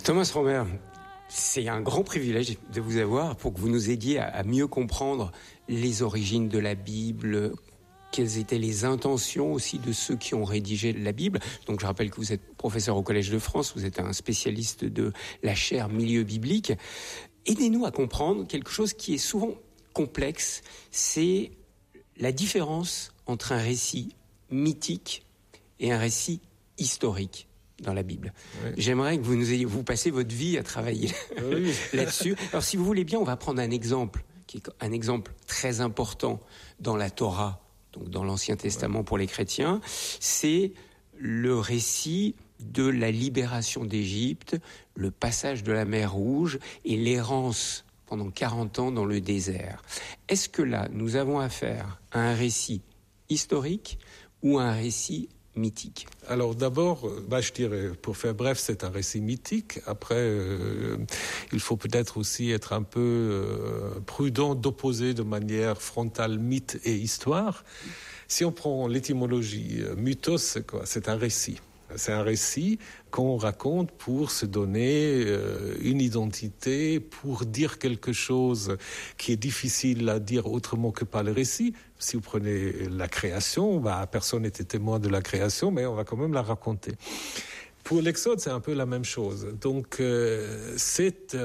Thomas Romer, c'est un grand privilège de vous avoir pour que vous nous aidiez à mieux comprendre les origines de la Bible, quelles étaient les intentions aussi de ceux qui ont rédigé la Bible. Donc je rappelle que vous êtes professeur au Collège de France, vous êtes un spécialiste de la chaire milieu biblique. Aidez-nous à comprendre quelque chose qui est souvent complexe, c'est la différence entre un récit mythique et un récit historique dans la Bible. Oui. J'aimerais que vous passiez votre vie à travailler là-dessus. Alors si vous voulez bien, on va prendre un exemple qui est un exemple très important dans la Torah, donc dans l'Ancien Testament pour les chrétiens. C'est le récit de la libération d'Égypte, le passage de la mer Rouge et l'errance pendant 40 ans dans le désert. Est-ce que là, nous avons affaire à un récit historique ou à un récit mythique? Alors d'abord, je dirais, pour faire bref, c'est un récit mythique. Après, il faut peut-être aussi être un peu prudent d'opposer de manière frontale mythe et histoire. Si on prend l'étymologie, mythos, c'est quoi? C'est un récit. C'est un récit qu'on raconte pour se donner une identité, pour dire quelque chose qui est difficile à dire autrement que par le récit. Si vous prenez la création, personne n'était témoin de la création, mais on va quand même la raconter. Pour l'Exode, c'est un peu la même chose. Donc, c'est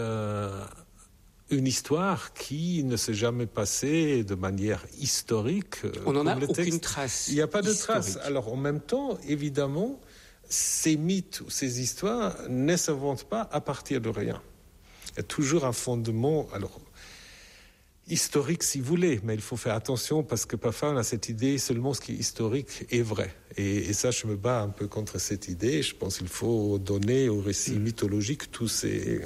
une histoire qui ne s'est jamais passée de manière historique. On n'en a aucune trace. Il n'y a pas de historique. trace. Alors, en même temps, évidemment, ces mythes ou ces histoires ne s'inventent pas à partir de rien. Il y a toujours un fondement, alors historique si vous voulez, mais il faut faire attention parce que parfois on a cette idée seulement ce qui est historique est vrai. Et ça, je me bats un peu contre cette idée. Je pense qu'il faut donner au récit mythologique tous ces...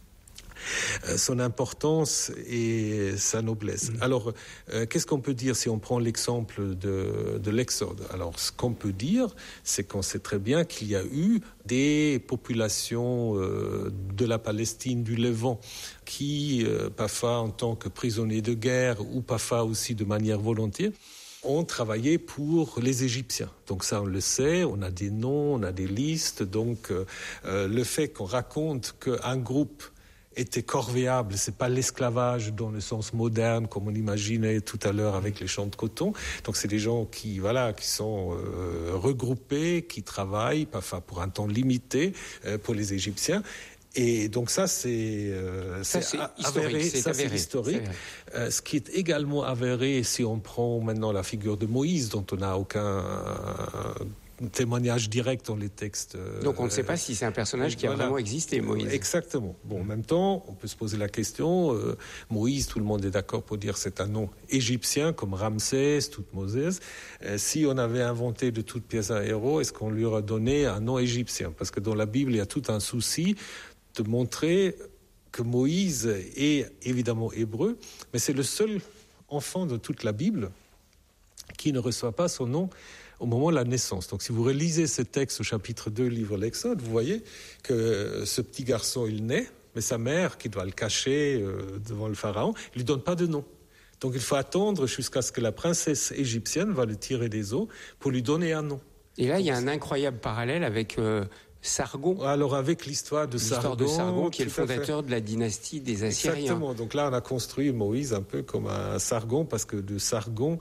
son importance et sa noblesse. Alors, qu'est-ce qu'on peut dire si on prend l'exemple de l'Exode? Alors, ce qu'on peut dire, c'est qu'on sait très bien qu'il y a eu des populations de la Palestine, du Levant, qui, parfois en tant que prisonniers de guerre ou parfois aussi de manière volontaire, ont travaillé pour les Égyptiens. Donc ça, on le sait, on a des noms, on a des listes. Donc, le fait qu'on raconte qu'un groupe était corvéable, c'est pas l'esclavage dans le sens moderne comme on imaginait tout à l'heure avec les champs de coton. Donc c'est des gens qui sont regroupés, qui travaillent parfois pour un temps limité pour les Égyptiens. Et donc ça c'est avéré, c'est historique. Ce qui est également avéré si on prend maintenant la figure de Moïse, dont on n'a aucun témoignage direct dans les textes. Donc on ne sait pas si c'est un personnage qui a vraiment existé, Moïse. Exactement. Bon, en même temps, on peut se poser la question, Moïse, tout le monde est d'accord pour dire c'est un nom égyptien, comme Ramsès, Toutmoses. Si on avait inventé de toute pièce un héros, est-ce qu'on lui aurait donné un nom égyptien? Parce que dans la Bible, il y a tout un souci de montrer que Moïse est évidemment hébreu, mais c'est le seul enfant de toute la Bible qui ne reçoit pas son nom au moment de la naissance. Donc si vous relisez ce texte au chapitre 2, livre l'Exode, vous voyez que ce petit garçon, il naît, mais sa mère, qui doit le cacher devant le pharaon, il lui donne pas de nom. Donc il faut attendre jusqu'à ce que la princesse égyptienne va le tirer des eaux pour lui donner un nom. Et là, il y a un incroyable parallèle avec Sargon. Alors avec l'histoire de Sargon, qui est le fondateur de la dynastie des Assyriens. Exactement. Donc là, on a construit Moïse un peu comme un Sargon, parce que de Sargon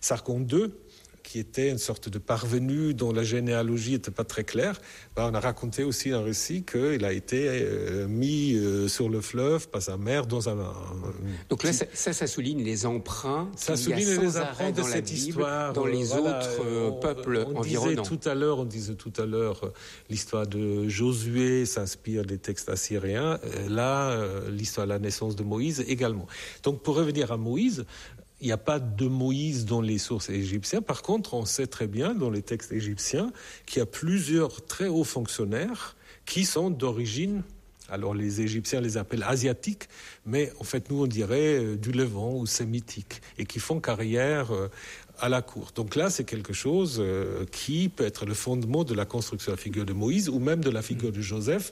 II, qui était une sorte de parvenu dont la généalogie n'était pas très claire, on a raconté aussi un récit qu'il a été mis sur le fleuve par sa mère dans un... Donc là, ça souligne les emprunts ça souligne les emprunts de cette histoire dans les autres peuples environnants. On disait tout à l'heure, l'histoire de Josué s'inspire des textes assyriens. L'histoire de la naissance de Moïse également. Donc pour revenir à Moïse, il n'y a pas de Moïse dans les sources égyptiennes. Par contre, on sait très bien dans les textes égyptiens qu'il y a plusieurs très hauts fonctionnaires qui sont d'origine, alors les Égyptiens les appellent asiatiques, mais en fait nous on dirait du Levant ou sémitique, et qui font carrière à la cour. Donc là c'est quelque chose qui peut être le fondement de la construction de la figure de Moïse ou même de la figure de Joseph,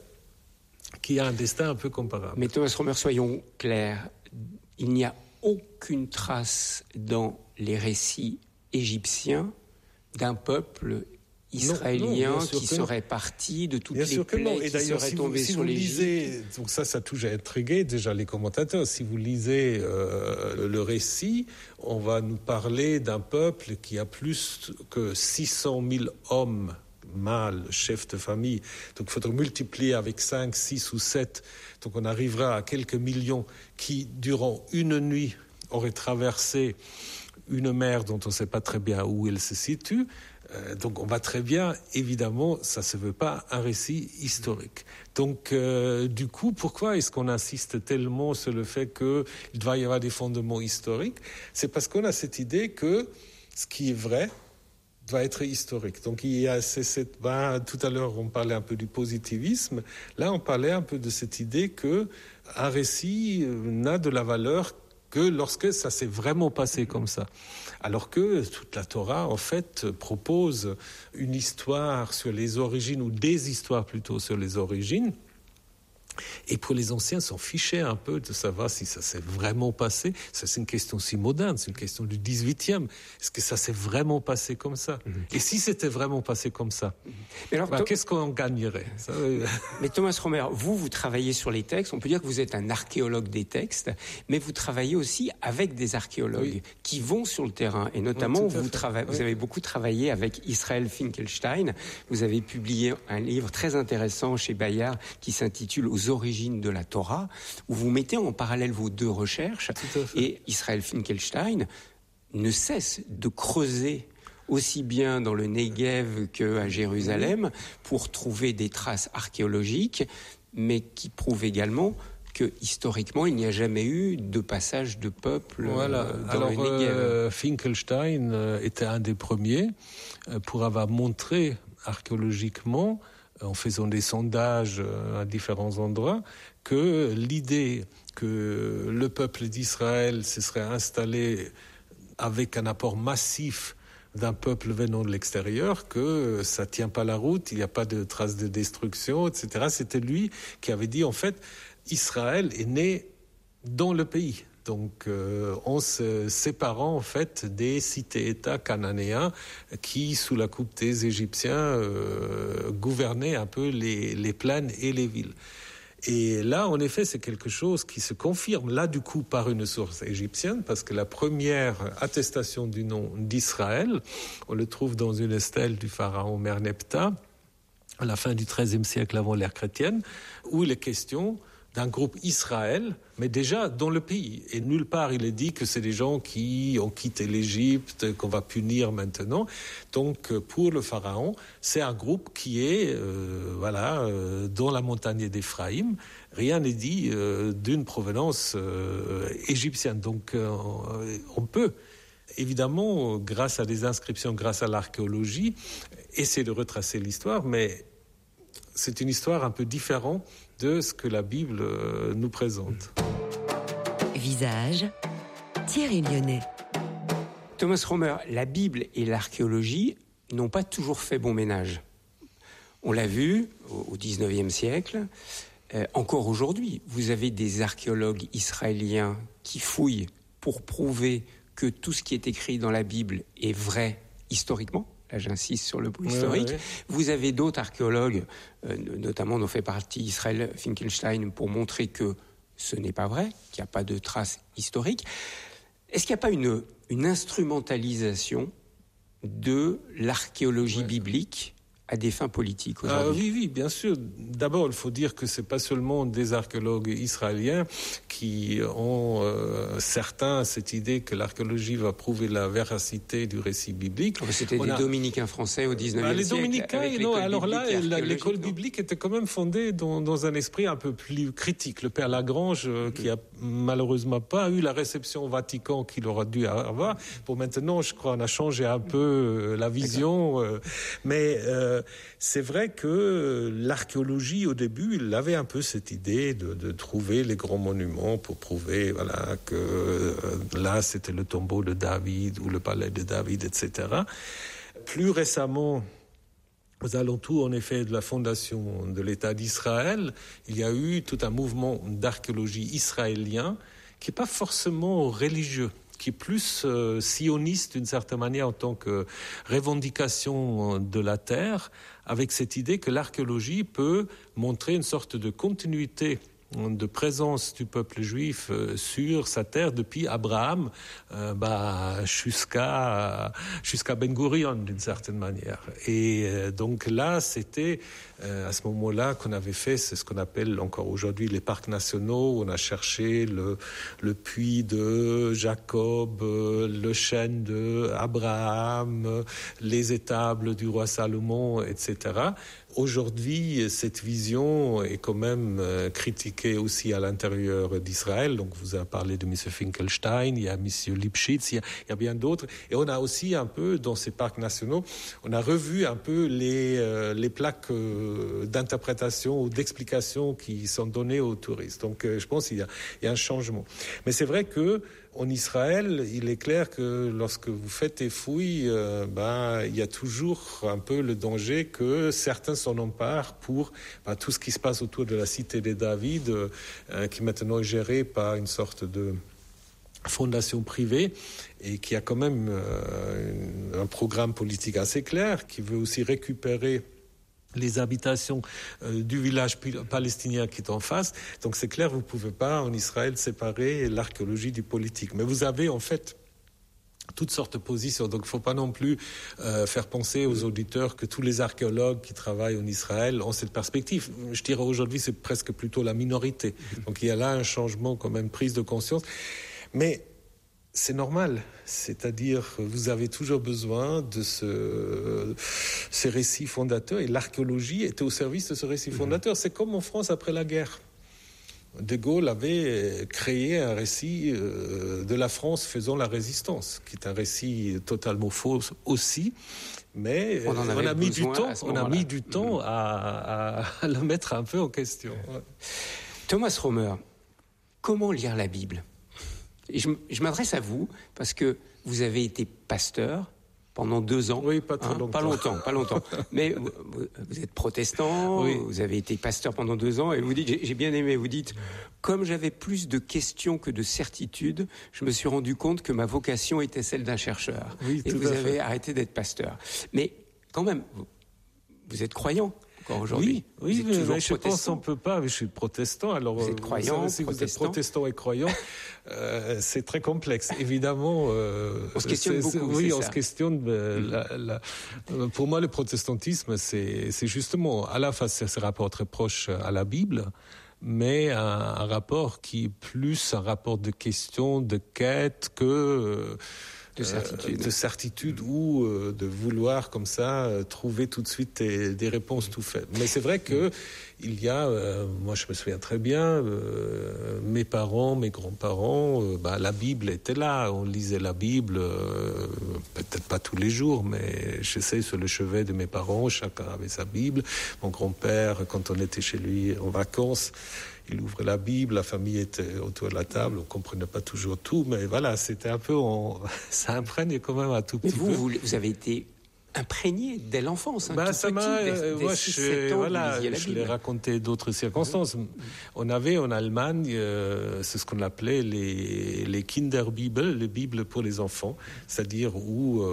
qui a un destin un peu comparable. Mais Thomas Romer, soyons clairs, il n'y a aucune trace dans les récits égyptiens d'un peuple israélien qui serait parti de toutes les plaies qui seraient tombées sur les Juifs. Donc ça a toujours intrigué déjà les commentateurs. Si vous lisez le récit, on va nous parler d'un peuple qui a plus que 600 000 hommes, mâles, chefs de famille. Donc il faudrait multiplier avec 5, 6 ou 7. Donc on arrivera à quelques millions qui, durant une nuit, auraient traversé une mer dont on ne sait pas très bien où elle se situe. Donc on va très bien, évidemment, ça ne se veut pas un récit historique. Donc du coup, pourquoi est-ce qu'on insiste tellement sur le fait qu'il doit y avoir des fondements historiques ? C'est parce qu'on a cette idée que ce qui est vrai doit être historique. Donc il y a tout à l'heure on parlait un peu du positivisme, là on parlait un peu de cette idée que un récit n'a de la valeur que lorsque ça s'est vraiment passé comme ça. Alors que toute la Torah, en fait, propose une histoire sur les origines, ou des histoires plutôt sur les origines. Et pour les anciens, s'en fichaient un peu de savoir si ça s'est vraiment passé. Ça, c'est une question si moderne, c'est une question du 18e. Est-ce que ça s'est vraiment passé comme ça ? Et si c'était vraiment passé comme ça, qu'est-ce qu'on gagnerait ? Mais Thomas Romer, vous travaillez sur les textes. On peut dire que vous êtes un archéologue des textes, mais vous travaillez aussi avec des archéologues qui vont sur le terrain. Et notamment, vous avez beaucoup travaillé avec Israël Finkelstein. Vous avez publié un livre très intéressant chez Bayard qui s'intitule « Aux origines de la Torah », où vous mettez en parallèle vos deux recherches. Et Israël Finkelstein ne cesse de creuser aussi bien dans le Negev qu'à Jérusalem pour trouver des traces archéologiques, mais qui prouvent également que historiquement il n'y a jamais eu de passage de peuple dans le Negev. Finkelstein était un des premiers pour avoir montré archéologiquement, en faisant des sondages à différents endroits, que l'idée que le peuple d'Israël se serait installé avec un apport massif d'un peuple venant de l'extérieur, que ça tient pas la route, il n'y a pas de traces de destruction, etc. C'était lui qui avait dit, en fait, Israël est né dans le pays. Donc, en se séparant, en fait, des cités-États cananéens qui, sous la coupe des Égyptiens, gouvernaient un peu les plaines et les villes. Et là, en effet, c'est quelque chose qui se confirme, là, du coup, par une source égyptienne, parce que la première attestation du nom d'Israël, on le trouve dans une stèle du pharaon Merneptah, à la fin du XIIIe siècle avant l'ère chrétienne, où il est question d'un groupe Israël, mais déjà dans le pays. Et nulle part il est dit que c'est des gens qui ont quitté l'Égypte, qu'on va punir maintenant. Donc pour le pharaon, c'est un groupe qui est dans la montagne d'Éphraïm. Rien n'est dit d'une provenance égyptienne. Donc on peut évidemment, grâce à des inscriptions, grâce à l'archéologie, essayer de retracer l'histoire, mais c'est une histoire un peu différente de ce que la Bible nous présente. Visage, Thierry Lyonnais. Thomas Romer, la Bible et l'archéologie n'ont pas toujours fait bon ménage. On l'a vu au XIXe siècle. Encore aujourd'hui, vous avez des archéologues israéliens qui fouillent pour prouver que tout ce qui est écrit dans la Bible est vrai historiquement. Là, j'insiste sur le point historique. Oui. Vous avez d'autres archéologues, notamment dont fait partie Israël Finkelstein, pour montrer que ce n'est pas vrai, qu'il n'y a pas de traces historiques. Est-ce qu'il n'y a pas une instrumentalisation de l'archéologie biblique à des fins politiques aujourd'hui? Oui, bien sûr. D'abord, il faut dire que c'est pas seulement des archéologues israéliens qui ont certains cette idée que l'archéologie va prouver la véracité du récit biblique. C'était des dominicains français au 19e siècle. Les dominicains, non. Alors là, l'école biblique était quand même fondée dans un esprit un peu plus critique. Le père Lagrange, qui a malheureusement pas eu la réception au Vatican qu'il aurait dû avoir. Pour maintenant, je crois, on a changé un peu la vision, mais c'est vrai que l'archéologie, au début, il avait un peu cette idée de trouver les grands monuments pour prouver que là, c'était le tombeau de David ou le palais de David, etc. Plus récemment, aux alentours, en effet, de la fondation de l'État d'Israël, il y a eu tout un mouvement d'archéologie israélien qui n'est pas forcément religieux, qui est plus sioniste d'une certaine manière en tant que revendication de la terre, avec cette idée que l'archéologie peut montrer une sorte de continuité de présence du peuple juif sur sa terre depuis Abraham jusqu'à Ben Gurion d'une certaine manière. Et donc là, c'était à ce moment-là qu'on avait fait ce qu'on appelle encore aujourd'hui les parcs nationaux. On a cherché le puits de Jacob, le chêne de Abraham, les étables du roi Salomon, etc. Aujourd'hui, cette vision est quand même critiquée aussi à l'intérieur d'Israël. Donc, vous avez parlé de M. Finkelstein, il y a M. Lipschitz, il y a bien d'autres. Et on a aussi un peu, dans ces parcs nationaux, on a revu un peu les plaques d'interprétation ou d'explication qui sont données aux touristes. Donc, je pense qu'il y a un changement. Mais c'est vrai que en Israël, il est clair que lorsque vous faites des fouilles, il y a toujours un peu le danger que certains s'en emparent pour tout ce qui se passe autour de la cité de David, qui maintenant est gérée par une sorte de fondation privée et qui a quand même un programme politique assez clair, qui veut aussi récupérer les habitations du village palestinien qui est en face. Donc c'est clair, vous ne pouvez pas en Israël séparer l'archéologie du politique. Mais vous avez en fait toutes sortes de positions. Donc il ne faut pas non plus faire penser aux auditeurs que tous les archéologues qui travaillent en Israël ont cette perspective. Je dirais aujourd'hui c'est presque plutôt la minorité. Donc il y a là un changement quand même, prise de conscience. Mais c'est normal, c'est-à-dire vous avez toujours besoin de ces récits fondateurs et l'archéologie était au service de ce récit fondateur. C'est comme en France après la guerre. De Gaulle avait créé un récit de la France faisant la résistance, qui est un récit totalement faux aussi, mais on a mis du temps à le mettre un peu en question. Ouais. Thomas Romer, comment lire la Bible ? Et je m'adresse à vous parce que vous avez été pasteur pendant 2 ans. Oui, pas très longtemps. Pas longtemps. Mais vous êtes protestant, oui. Vous avez été pasteur pendant 2 ans et vous dites, j'ai bien aimé, vous dites, comme j'avais plus de questions que de certitudes, je me suis rendu compte que ma vocation était celle d'un chercheur. Oui, et vous avez arrêté d'être pasteur. Mais quand même, vous êtes croyant. Aujourd'hui. Oui, mais je pense qu'on ne peut pas. Je suis protestant, alors vous êtes croyant, si vous êtes protestant et croyant, c'est très complexe. Évidemment, on se questionne beaucoup. Oui, on se questionne. Pour moi, le protestantisme, c'est justement à la fois ce rapport très proche à la Bible, mais un rapport qui est plus un rapport de questions, de quête que de certitude ou de vouloir comme ça trouver tout de suite des réponses tout faites. Mais c'est vrai que il y a, moi je me souviens très bien, mes parents, mes grands-parents, la Bible était là, on lisait la Bible, peut-être pas tous les jours, mais je sais sur le chevet de mes parents, chacun avait sa Bible. Mon grand-père, quand on était chez lui en vacances, il ouvrait la Bible, la famille était autour de la table, on ne comprenait pas toujours tout, mais voilà, c'était un peu, ça imprègne quand même un tout petit peu. Vous avez été imprégné dès l'enfance, ça m'a, moi, je l'ai raconté d'autres circonstances. On avait en Allemagne, c'est ce qu'on appelait les Kinderbibel, les Bibles pour les enfants, c'est-à-dire où,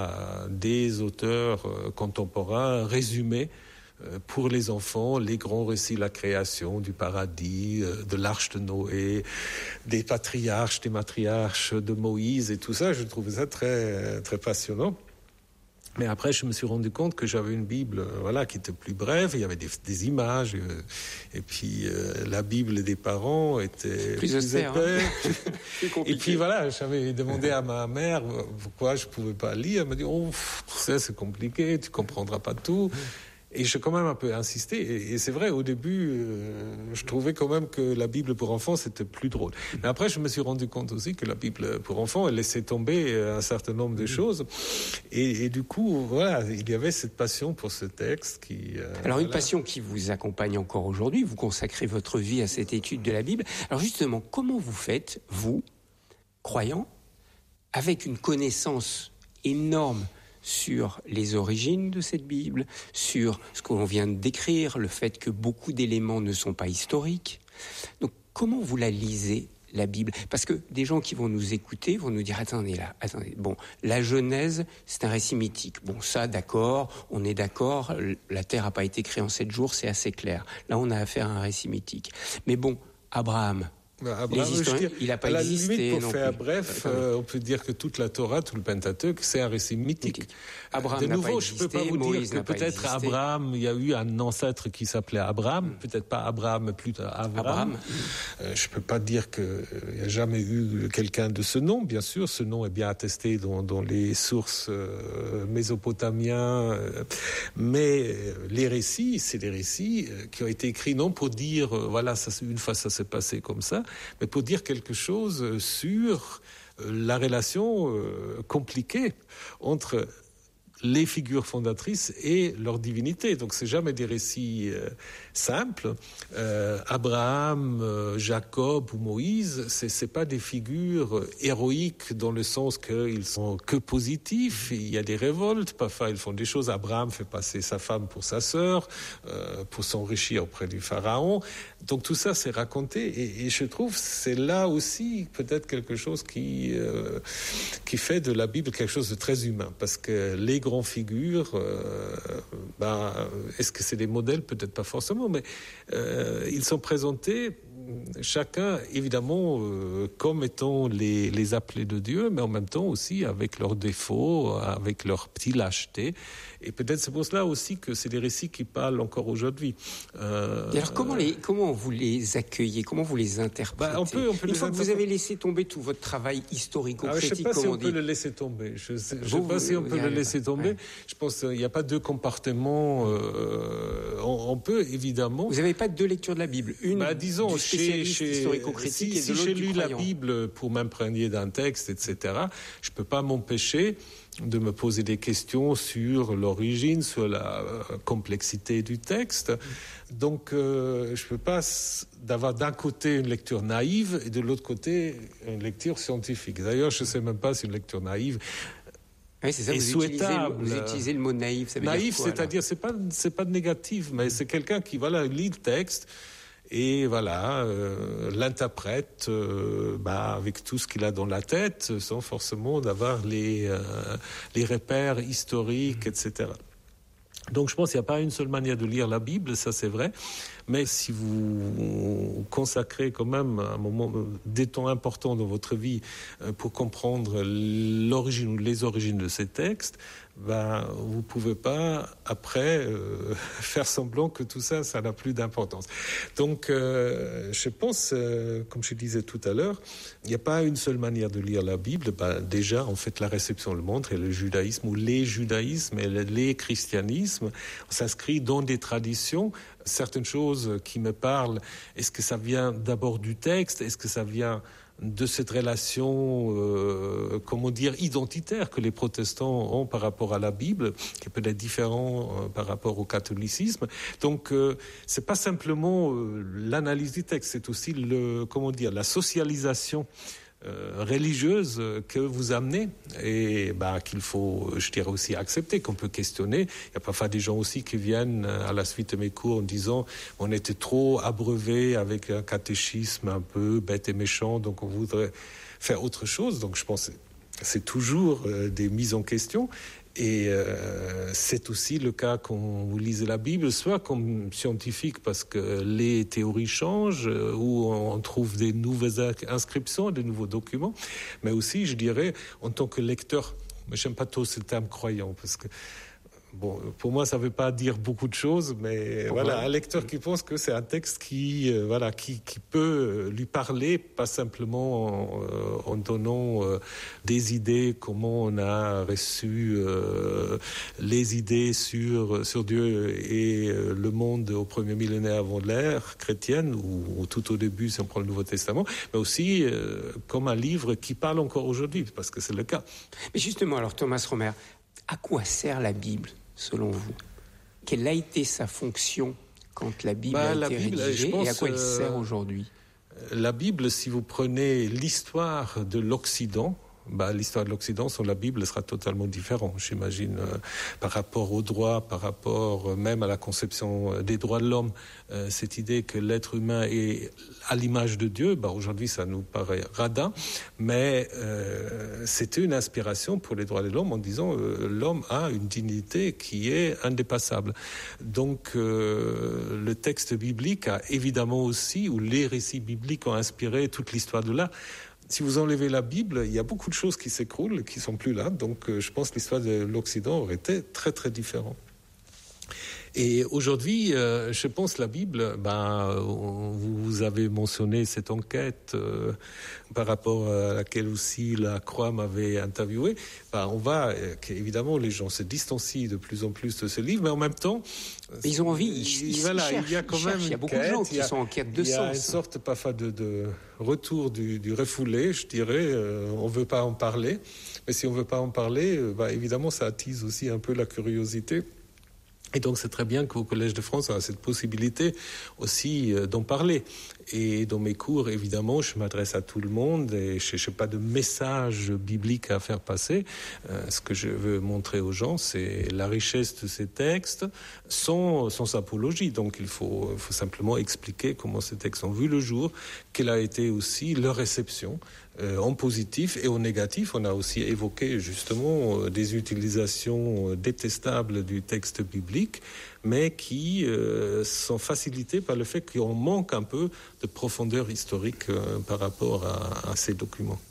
des auteurs contemporains résumaient pour les enfants, les grands récits de la création, du paradis, de l'arche de Noé, des patriarches, des matriarches, de Moïse et tout ça. Je trouvais ça très, très passionnant. Mais après, je me suis rendu compte que j'avais une Bible, qui était plus brève. Il y avait des images, et puis la Bible des parents était plus austère, épais. Et puis j'avais demandé à ma mère pourquoi je pouvais pas lire. Elle m'a dit, tu sais, c'est compliqué, tu comprendras pas tout. Et j'ai quand même un peu insisté. Et c'est vrai, au début, je trouvais quand même que la Bible pour enfants, c'était plus drôle. Mais après, je me suis rendu compte aussi que la Bible pour enfants, elle laissait tomber un certain nombre de choses. Et du coup, il y avait cette passion pour ce texte qui... Alors, une passion qui vous accompagne encore aujourd'hui. Vous consacrez votre vie à cette étude de la Bible. Alors, justement, comment vous faites, vous, croyant, avec une connaissance énorme sur les origines de cette Bible, sur ce que l'on vient de décrire, le fait que beaucoup d'éléments ne sont pas historiques. Donc, comment vous la lisez, la Bible? Parce que des gens qui vont nous écouter vont nous dire, attendez, bon, la Genèse, c'est un récit mythique. Bon, ça, d'accord, on est d'accord, la Terre n'a pas été créée en 7 jours, c'est assez clair. Là, on a affaire à un récit mythique. Mais bon, Abraham, il n'a pas existé. Limite, pour faire bref, on peut dire que toute la Torah, tout le Pentateuque, c'est un récit mythique. Abraham de nouveau, n'a pas je ne peux pas existé, vous Moïse dire que peut-être Abraham, il y a eu un ancêtre qui s'appelait Abraham, peut-être pas Abraham, mais plutôt Abraham. Je ne peux pas dire qu'il n'y a jamais eu quelqu'un de ce nom, bien sûr. Ce nom est bien attesté dans les sources mésopotamiennes. Mais les récits, c'est des récits qui ont été écrits non pour dire, voilà, une fois ça s'est passé comme ça, mais pour dire quelque chose sur la relation compliquée entre les figures fondatrices et leur divinité. Donc c'est jamais des récits simples. Abraham, Jacob ou Moïse, c'est pas des figures héroïques dans le sens qu'ils sont que positifs. Il y a des révoltes, parfois ils font des choses. Abraham fait passer sa femme pour sa sœur, pour s'enrichir auprès du pharaon. Donc tout ça c'est raconté et je trouve c'est là aussi peut-être quelque chose qui fait de la Bible quelque chose de très humain, parce que les grandes figures, est-ce que c'est des modèles? Peut-être pas forcément, mais ils sont présentés chacun évidemment comme étant les appelés de Dieu, mais en même temps aussi avec leurs défauts, avec leurs petites lâchetés. Et peut-être c'est pour cela aussi que c'est des récits qui parlent encore aujourd'hui. Et alors comment vous les accueillez? Comment vous les interprétez? On peut Une fois que vous avez laissé tomber tout votre travail historico-critique, je ne sais pas si on peut le laisser tomber. Je ne sais pas si on peut le laisser tomber. Ouais. Je pense qu'il n'y a pas deux compartiments. On peut évidemment... Vous n'avez pas deux lectures de la Bible. Une disons, du spécialiste historico-critique et de l'autre si j'ai du lu croyant. la Bible pour m'imprégner d'un texte, etc., je ne peux pas m'empêcher de me poser des questions sur l'origine, sur la complexité du texte. Donc, je ne peux pas d'avoir d'un côté une lecture naïve et de l'autre côté une lecture scientifique. D'ailleurs, je ne sais même pas si une lecture naïve oui, c'est ça, vous utilisez le mot naïf. Ça veut naïf, dire quoi, c'est-à-dire, c'est pas négatif, mais c'est quelqu'un qui lit le texte et l'interprète avec tout ce qu'il a dans la tête, sans forcément d'avoir les repères historiques, etc. Donc je pense qu'il n'y a pas une seule manière de lire la Bible, ça c'est vrai, mais si vous consacrez quand même un moment, des temps importants dans votre vie pour comprendre l'origine ou les origines de ces textes, vous ne pouvez pas après faire semblant que tout ça n'a plus d'importance. Donc je pense, comme je disais tout à l'heure, il n'y a pas une seule manière de lire la Bible. Déjà, en fait, la réception le montre, et le judaïsme ou les judaïsmes et les christianismes, on s'inscrit dans des traditions. Certaines choses qui me parlent, est-ce que ça vient d'abord du texte? Est-ce que ça vient de cette relation, identitaire que les protestants ont par rapport à la Bible, qui est peut-être différent par rapport au catholicisme. Donc, c'est pas simplement l'analyse du texte, c'est aussi la socialisation religieuse que vous amenez et qu'il faut, je dirais aussi, accepter, qu'on peut questionner. Il y a parfois des gens aussi qui viennent à la suite de mes cours en disant on était trop abreuvé avec un catéchisme un peu bête et méchant, donc on voudrait faire autre chose. Donc je pense que c'est toujours des mises en question. Et c'est aussi le cas quand vous lisez la Bible, soit comme scientifique parce que les théories changent, ou on trouve des nouvelles inscriptions, des nouveaux documents, mais aussi, je dirais, en tant que lecteur. Mais j'aime pas trop ce terme croyant, parce que pour moi, ça ne veut pas dire beaucoup de choses, mais un lecteur qui pense que c'est un texte qui peut lui parler, pas simplement en donnant des idées, comment on a reçu les idées sur Dieu et le monde au premier millénaire avant l'ère chrétienne, ou tout au début, si on prend le Nouveau Testament, mais aussi comme un livre qui parle encore aujourd'hui, parce que c'est le cas. Mais justement, alors Thomas Romer, à quoi sert la Bible selon vous? Quelle a été sa fonction quand la Bible a été rédigée et à quoi elle sert aujourd'hui? La Bible, si vous prenez l'histoire de l'Occident, l'histoire de l'Occident sans la Bible sera totalement différente, j'imagine, par rapport au droit, par rapport même à la conception des droits de l'homme. Cette idée que l'être humain est à l'image de Dieu, aujourd'hui ça nous paraît radin, mais c'était une inspiration pour les droits de l'homme en disant l'homme a une dignité qui est indépassable. Donc le texte biblique a évidemment aussi, ou les récits bibliques ont inspiré toute l'histoire de l'art. Si vous enlevez la Bible, il y a beaucoup de choses qui s'écroulent, qui sont plus là. Donc je pense que l'histoire de l'Occident aurait été très très différente. Et aujourd'hui, je pense la Bible, vous avez mentionné cette enquête par rapport à laquelle aussi la Croix m'avait interviewé. On voit qu'évidemment les gens se distancient de plus en plus de ce livre, mais en même temps, ils ont envie, ils cherchent, il y a quand même il y a beaucoup de gens qui sont en quête de sens. Il y a une sorte parfois de retour du refoulé, je dirais. On veut pas en parler, mais si on veut pas en parler, évidemment ça attise aussi un peu la curiosité. Et donc c'est très bien qu'au Collège de France, on a cette possibilité aussi d'en parler. Et dans mes cours, évidemment, je m'adresse à tout le monde et je n'ai pas de message biblique à faire passer. Ce que je veux montrer aux gens, c'est la richesse de ces textes sans apologie. Donc il faut simplement expliquer comment ces textes ont vu le jour, quelle a été aussi leur réception en positif et en négatif. On a aussi évoqué justement des utilisations détestables du texte biblique, mais qui sont facilitées par le fait qu'on manque un peu de profondeur historique par rapport à ces documents.